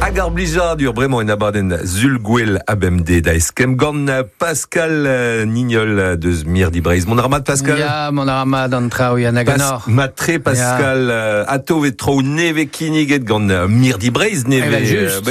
Agar blijar dur bremañ en abadenn zulgwell abemde da eskem gant Pascal Nignol deus Mirdi Breizh. Mon armad Pascal? Ya, mon armad an traoù ya naganor. Matre Pascal ato vet tro neve kiniget gant Mirdi Breizh neve. Just.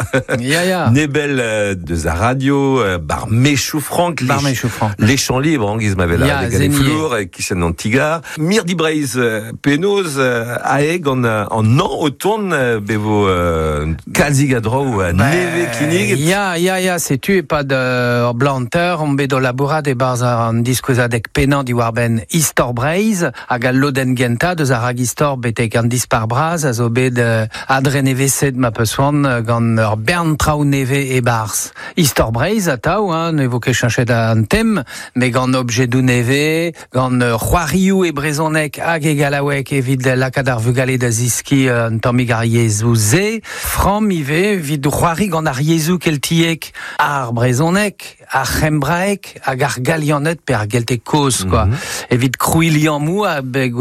Ya. Nebel deus a radio, bar mechou frank. Bar mechou frank. Les champs libres, en giz mavel a gale flour, kichen an tigar. Mirdi Breizh penoz a eg an an o ton bevo kalzig a drou neve kinig. Ya, setu e pad blanter, on bet o labourad e barz an diskouzadek penant di war ben istor Breizh, hag al loden genta deus a rag istor betek an dispar braz, a zo bet adre neveset ma peus oan gant ur bern traoù neve e barz. Istor Breizh a taou, ne vo ket chanchet an tem, me gant objedou neve, gant c'hoarioù e brezonek hag e galawek evit lakad ar vugale da ziski an tammig ar yezou ze, fram ive vid c'hoari gant ar yezou keltiek ar brezonek, ar c'hembraek hag ar galianet per ar gelte koz, quoi. Evit krouilian mou a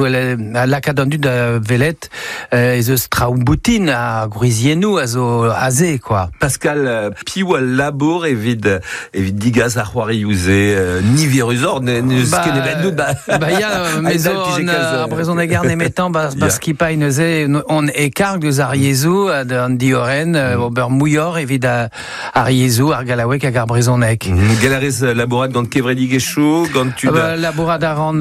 lakad an dud a velet ez eus traoù boutin a gruizienou a zo aze, quoi. Pascal, piou a labour evit digaz ar c'hoarioù ze niveruzor, neus ket nevet nou ya, mezo an brezonek ar nemetan bas kipañ neuze on ekarg deus ar yezou an dioren ober mouillor evit ar yezou ar galawek hag ar brezonek. Galarez labourad gant kevredig e chou, gant tud... Labourad ar an,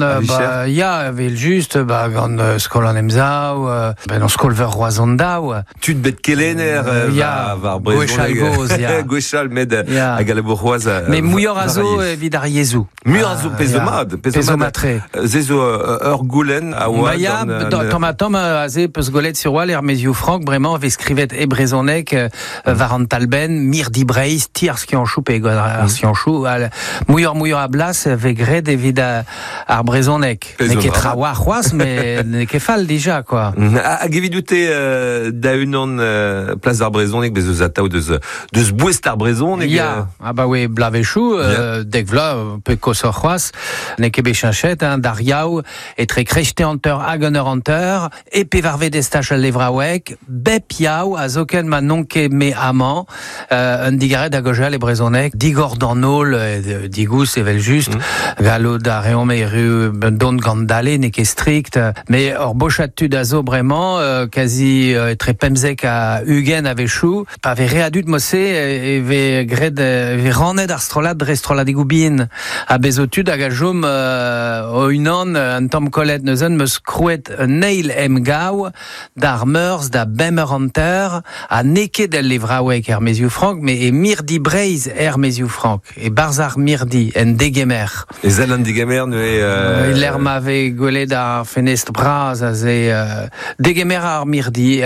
ya, vel just, gant skol an emzaou, an skol ver roazan daou. Tud bet kelener var brezonek. Gwechal med hag a labour roaz. Me mouillor a zo evit ar yezou. Mouillor a zo pezomad. Pezomatre. Zezo ur goulen a oa... Ya, tom a ze peus golet sur oal er mezioù frank, bremañ ve skrivet e brezonek var an talben, Mirdi Breizh, ti ar ski an chou pe ar ski an chou, mouillor a blas ve gred evit ar brezonek. Ne ket tra war c'hoaz, me ne ket fall dija, quoi. Hag evit oute da unan plaz ar brezonek bez eus ataou deus bouest ar brezonek? Ya, we blavechou, dek vla, pe kos ar c'hoaz, ne ket bechanchet, dar yaou, et tre krejte anteur hag an ur anteur, e pe var vedestach al levraouek, bep yaou a zoken ma nonke me amant, un digaret a gojal e brezonek, digor dan nol, digous evel just, galo da reom e ru don gant dale, ne ket strict, me ur bochat tud a zo bremañ, kazi tre pemzek a ugen a vechou, pa ve readut mosse, e ve gred, ve raned ar strolad dre strolad e goubin, a bezotud hag a jom o unan, an tamm kollet neuzen meus krouet neil em gao d'ar meurs da bemer anter a neke del levraouek er mezioù frank, me e Mirdi Breizh er mezioù frank, e barzar Mirdi en degemer. E zel an degemer ne... L'er ma ve gwelet ar fenest braz a ze degemer ar Mirdi.